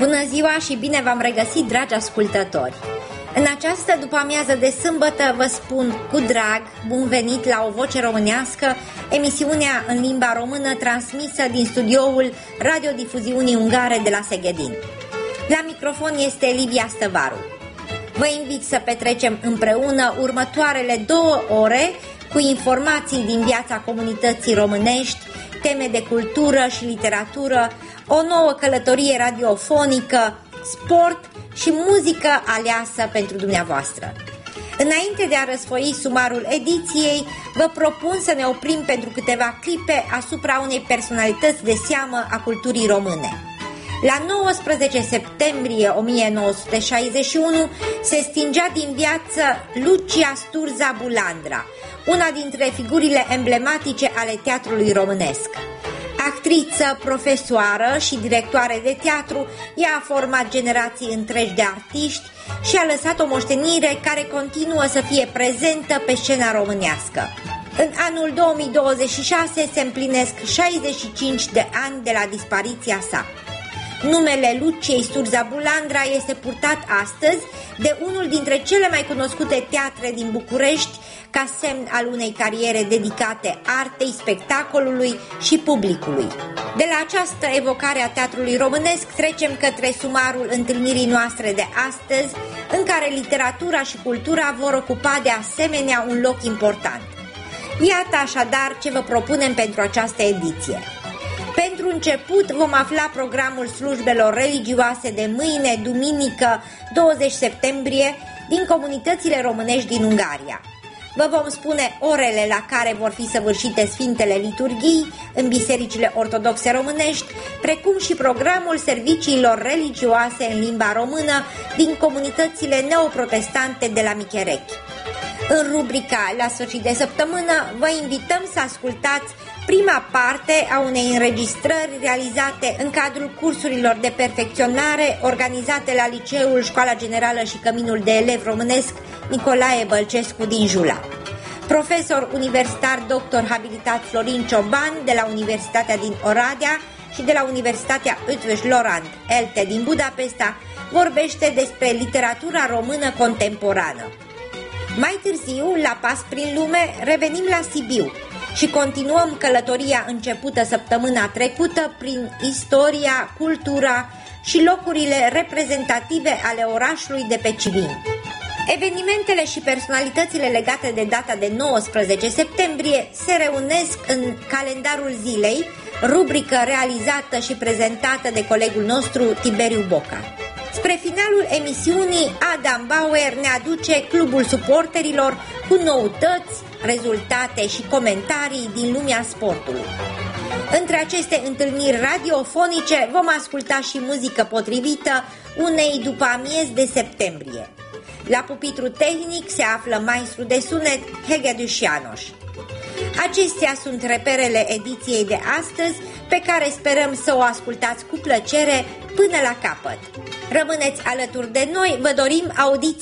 Bună ziua și bine v-am regăsit, dragi ascultători! În această după-amiază de sâmbătă vă spun cu drag bun venit la O Voce Românească, emisiunea în limba română transmisă din studioul radiodifuziunii ungare de la Seghedin. La microfon este Livia Stăvaru. Vă invit să petrecem împreună următoarele 2 ore cu informații din viața comunității românești, teme de cultură și literatură, o nouă călătorie radiofonică, sport și muzică aleasă pentru dumneavoastră. Înainte de a răsfoi sumarul ediției, vă propun să ne oprim pentru câteva clipe asupra unei personalități de seamă a culturii române. La 19 septembrie 1961 se stingea din viață Lucia Sturza Bulandra, una dintre figurile emblematice ale teatrului românesc. Actriță, profesoară și directoare de teatru, ea a format generații întregi de artiști și a lăsat o moștenire care continuă să fie prezentă pe scena românească. În anul 2026 se împlinesc 65 de ani de la dispariția sa. Numele Luciei Sturza Bulandra este purtat astăzi de unul dintre cele mai cunoscute teatre din București, ca semn al unei cariere dedicate artei, spectacolului și publicului. De la această evocare a teatrului românesc trecem către sumarul întâlnirii noastre de astăzi, în care literatura și cultura vor ocupa de asemenea un loc important. Iată așadar ce vă propunem pentru această ediție. Pentru început vom afla programul slujbelor religioase de mâine, duminică 20 septembrie, din comunitățile românești din Ungaria. Vă vom spune orele la care vor fi săvârșite Sfintele Liturghii în bisericile ortodoxe românești, precum și programul serviciilor religioase în limba română din comunitățile neoprotestante de la Micherechi. În rubrica La sfârșit de săptămână vă invităm să ascultați prima parte a unei înregistrări realizate în cadrul cursurilor de perfecționare organizate la Liceul Școala Generală și Căminul de Elev Românesc Nicolae Bălcescu din Jula. Profesor universitar doctor habilitat Florin Cioban de la Universitatea din Oradea și de la Universitatea Eötvös Loránd ELTE din Budapesta vorbește despre literatura română contemporană. Mai târziu, la Pas prin lume, revenim la Sibiu și continuăm călătoria începută săptămâna trecută prin istoria, cultura și locurile reprezentative ale orașului de pe Civin. Evenimentele și personalitățile legate de data de 19 septembrie se reunesc în calendarul zilei, rubrică realizată și prezentată de colegul nostru Tiberiu Boca. Spre finalul emisiunii, Adam Bauer ne aduce Clubul Suporterilor cu noutăți, rezultate și comentarii din lumea sportului. Între aceste întâlniri radiofonice vom asculta și muzică potrivită unei după-amiezi de septembrie. La pupitru tehnic se află maestru de sunet Hegedus János. Acestea sunt reperele ediției de astăzi, pe care sperăm să o ascultați cu plăcere până la capăt. Rămâneți alături de noi, vă dorim audiție